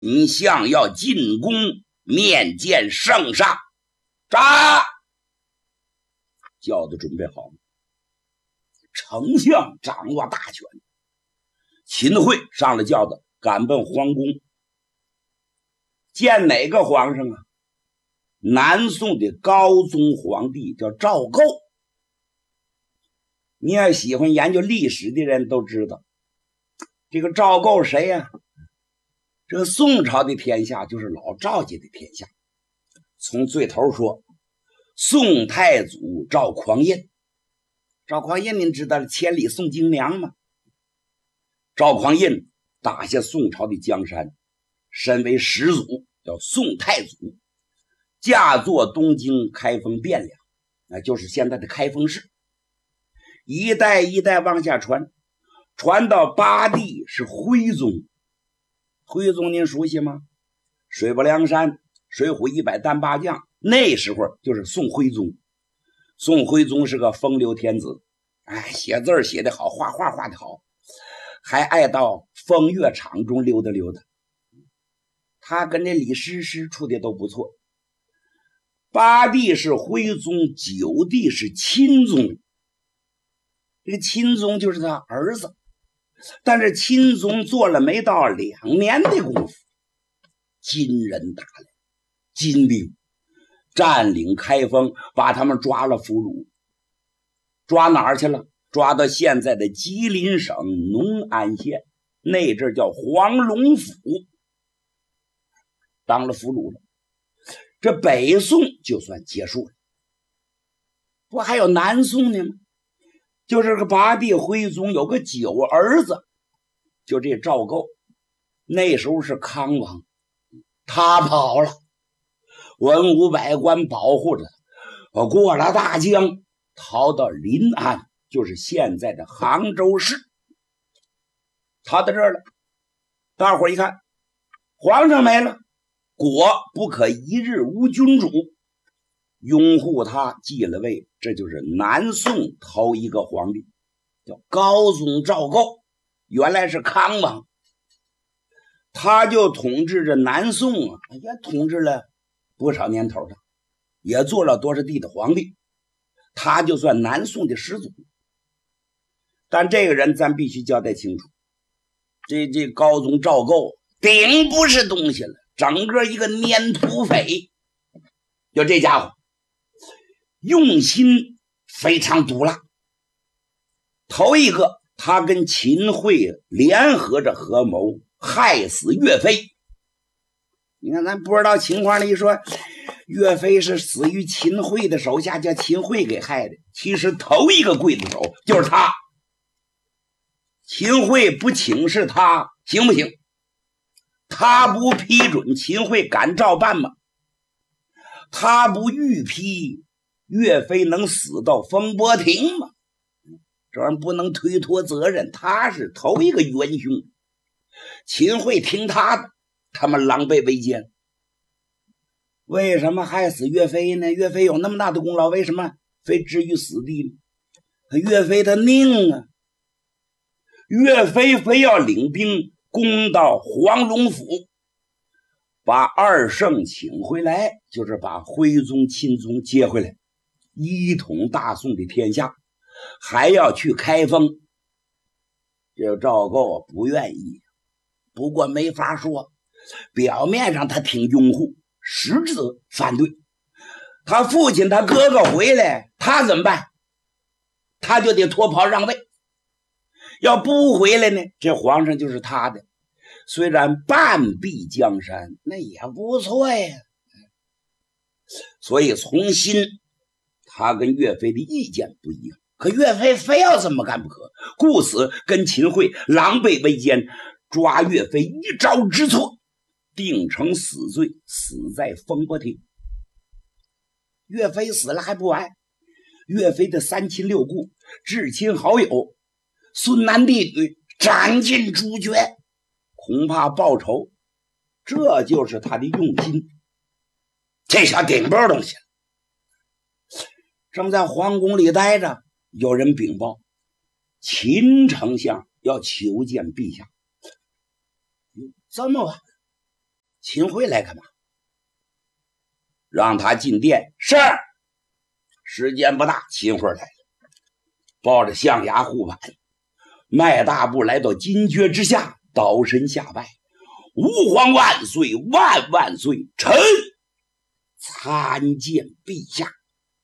你相要进宫面见圣上。杀！轿子准备好了，丞相掌握大权，秦桧上了轿子，赶奔皇宫。见哪个皇上啊？南宋的高宗皇帝叫赵构。你要喜欢研究历史的人都知道，这个赵构谁呀？这个宋朝的天下就是老赵家的天下。从最头说，宋太祖赵匡胤。赵匡胤您知道千里送京娘吗？赵匡胤打下宋朝的江山，身为始祖，叫宋太祖，驾坐东京开封汴梁，那就是现在的开封市。一代一代往下传，传到八帝是徽宗。徽宗您熟悉吗？水泊梁山，水浒100单八将，那时候就是宋徽宗。宋徽宗是个风流天子，写字写得好，画画画得好，还爱到风月场中溜达溜达。他跟那李师师处的都不错。八帝是徽宗，九帝是钦宗。这个钦宗就是他儿子，但是钦宗做了没到2年的功夫，金人打来，金兵占领开封，把他们抓了俘虏。抓哪儿去了？抓到现在的吉林省农安县，那阵叫黄龙府，当了俘虏了。这北宋就算结束了。不还有南宋呢吗？就是个八帝徽宗有个9儿子，就这赵构，那时候是康王，他跑了，文武百官保护着他，过了大江，逃到临安，就是现在的杭州市，逃到这儿了。大伙儿一看，皇上没了，果不可一日无君主，拥护他继了位，这就是南宋头一个皇帝，叫高宗赵构，原来是康王。他就统治着南宋也统治了不少年头了，也做了多少帝的皇帝，他就算南宋的始祖。但这个人咱必须交代清楚，这高宗赵构顶不是东西了，整个一个粘土匪。就这家伙用心非常毒辣。头一个，他跟秦桧联合着合谋害死岳飞。你看咱不知道情况的一说，岳飞是死于秦桧的手下，叫秦桧给害的。其实头一个刽子手就是他。秦桧不请示他行不行？他不批准，秦桧敢照办吗？他不预批，岳飞能死到风波亭吗？这人不能推脱责任，他是头一个元凶。秦桧听他的，他们狼狈为奸。为什么害死岳飞呢？岳飞有那么大的功劳，为什么非置于死地呢？岳飞的命啊！岳飞非要领兵攻到黄龙府，把二圣请回来，就是把徽宗、钦宗接回来，一统大宋的天下，还要去开封。这赵构不愿意，不过没法说，表面上他挺拥护，实质反对。他父亲他哥哥回来，他怎么办？他就得脱袍让位。要不回来呢，这皇上就是他的，虽然半壁江山，那也不错呀。所以从心他跟岳飞的意见不一样，可岳飞非要这么干不可，故此跟秦桧狼狈为奸，抓岳飞一招之错，定成死罪，死在风波亭。岳飞死了还不完，岳飞的三亲六故、至亲好友、孙男弟女斩尽诛绝，恐怕报仇，这就是他的用心。这下顶包东西了。正在皇宫里待着，有人禀报，秦丞相要求见陛下。这么晚， 秦桧来干嘛？让他进殿。是。时间不大，秦桧来了，抱着象牙护板，迈大步来到金阙之下，倒身下拜：吾皇万岁，万万岁！臣参见陛下。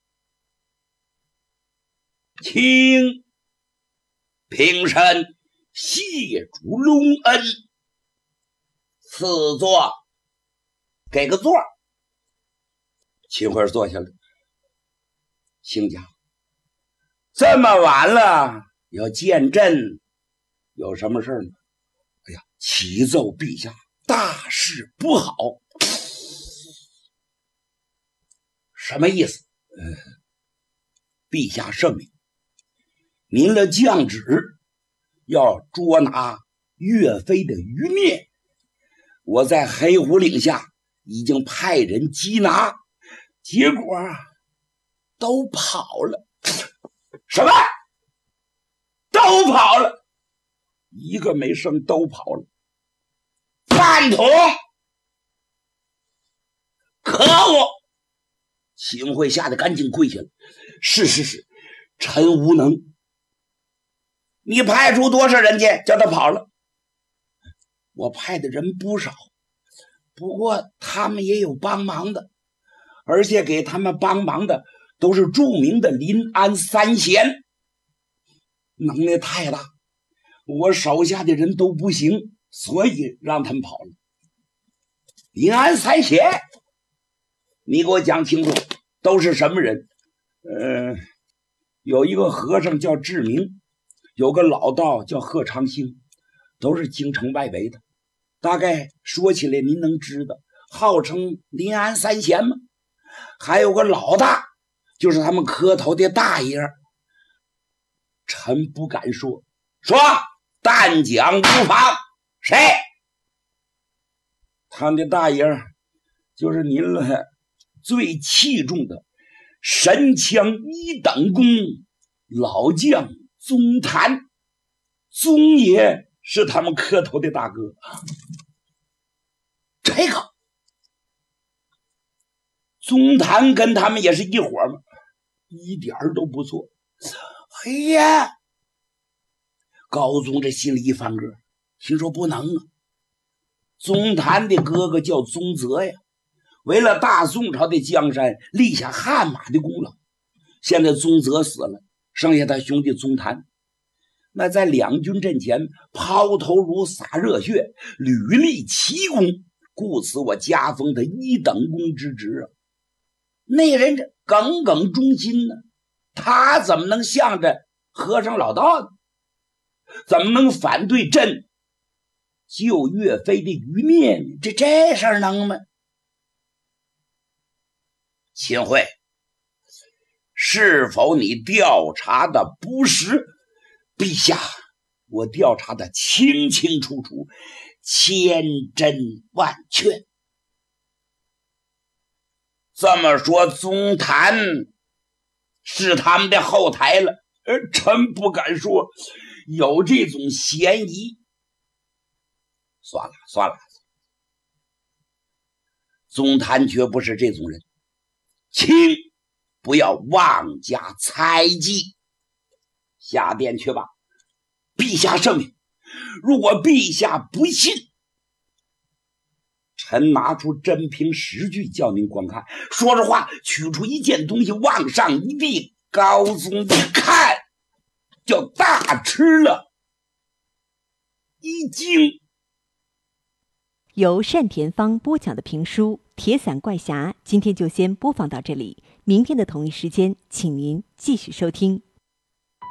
请平身谢主隆恩。赐座，给个座。秦桧坐下了。卿家，这么晚了要见朕，有什么事呢？哎呀，启奏陛下，大事不好。什么意思？陛下圣明，您的降旨要捉拿岳飞的余孽，我在黑虎岭下已经派人缉拿，结果都跑了。什么？都跑了？一个没剩，都跑了。叛徒！可恶！秦桧吓得赶紧跪下了。是，臣无能。你派出多少人去叫他跑了？我派的人不少，不过他们也有帮忙的，而且给他们帮忙的都是著名的临安三贤，能耐太大，我手下的人都不行，所以让他们跑了。临安三贤，你给我讲清楚，都是什么人？有一个和尚叫智明，有个老道叫贺长兴，都是京城外围的。大概说起来您能知道，号称临安三贤吗？还有个老大，就是他们磕头的大爷。臣不敢说，但讲无妨。谁？他们的大爷就是您了最器重的神枪一等功老将宗谭。宗爷是他们磕头的大哥。这个宗谭跟他们也是一伙吗？一点都不错。哎呀，高宗这心里一翻个，心说不能啊。宗谭的哥哥叫宗泽呀，为了大宋朝的江山立下汗马的功劳。现在宗泽死了，剩下他兄弟宗谭，那在两军阵前抛头颅洒热血，屡立奇功，故此我加封他一等功之职啊。那人这耿耿忠心呢，他怎么能向着和尚老道呢？怎么能反对朕救岳飞的余孽呢？这事儿能吗？秦桧，是否你调查的不实？陛下，我调查的清清楚楚，千真万确。这么说宗谭是他们的后台了，臣不敢说，有这种嫌疑。算了，宗谭绝不是这种人，请不要妄加猜忌。下殿去吧。陛下圣明，如果陛下不信，臣拿出真凭实据叫您观看。说着话，取出一件东西往上一递，高宗一看就大吃了一惊。 由单田芳播讲的评书《铁伞怪侠》今天就先播放到这里，明天的同一时间请您继续收听。